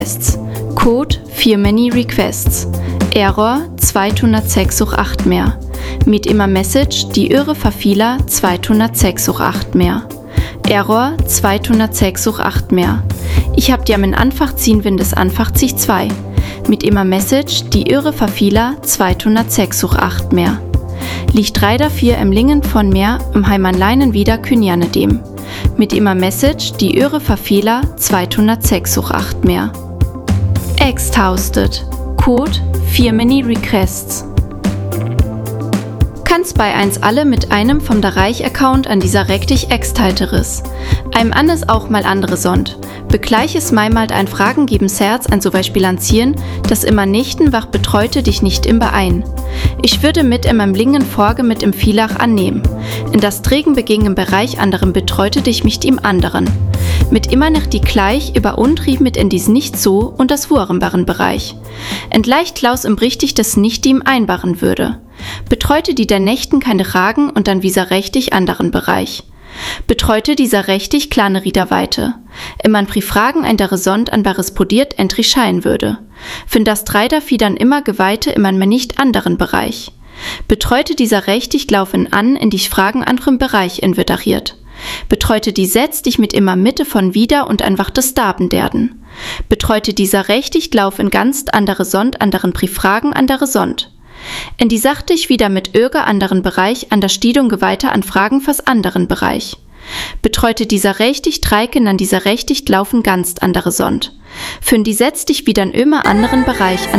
Requests. Code 4 many requests. Error 206 mehr. Mit immer Message die Öre verfila 206 mehr. Error 206 mehr. Ich hab dir am Anfach ziehen, wenn das Anfach sich 2. Mit immer Message die Öre verfila 206 mehr. Liegt 3 dafür im Lingen von mehr im Heimanleinen wieder künjane dem. Mit immer Message die Öre verfehler 206 mehr. Exhausted. Code 4 many requests. Kannst bei eins alle mit einem vom der Reich-Account an dieser Rektig extalteris. Einem anders auch mal andere Sond. Begleiches meimalt ein Fragen geben Herz ein so Beispiel lancieren, dass immer nächten wach betreute dich nicht im Beein. Ich würde mit in meinem Lingen Forge mit im Vielach annehmen. In das Trägen beging im Bereich anderem betreute dich mich im anderen. Mit immer noch die gleich über untrieb mit in dies nicht so und das wurenbaren Bereich. Entleicht Klaus im richtig das nicht ihm einbaren würde. Betreute die der Nächten keine Ragen und dann wieser rechtig anderen Bereich. Betreute dieser rechtig kleine Riederweite. Immer'n Fragen ein der Resont an barespodiert entri scheinen würde. Find das Dreider fiedern immer Geweihte immer'n mir nicht anderen Bereich. Betreute dieser rechtig laufen an in dich Fragen anderem Bereich invetariert. Betreute die Setz dich mit immer Mitte von wieder und einfach des Dabenderden. Betreute dieser rechtig laufen ganz andere Sond anderen Fragen andere Sond. In die sachte ich wieder mit irger anderen Bereich an der Stiedung geweihter an Fragen fürs anderen Bereich. Betreute dieser rechtig Treiken an dieser rechtig laufen ganz andere Sond. Für'n die setzt dich wieder in immer anderen Bereich an